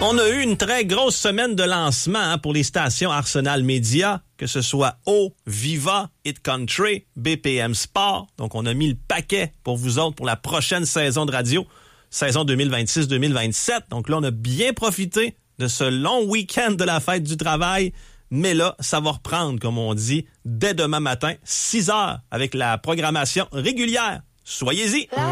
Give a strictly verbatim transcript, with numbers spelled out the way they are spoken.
On a eu une très grosse semaine de lancement hein, pour les stations Arsenal Média, que ce soit O, Viva, Hit Country, B P M Sport. Donc, on a mis le paquet pour vous autres pour la prochaine saison de radio, saison deux mille vingt-six deux mille vingt-sept. Donc là, on a bien profité de ce long week-end de la fête du travail. Mais là, ça va reprendre, comme on dit, dès demain matin, six heures, avec la programmation régulière. Soyez-y!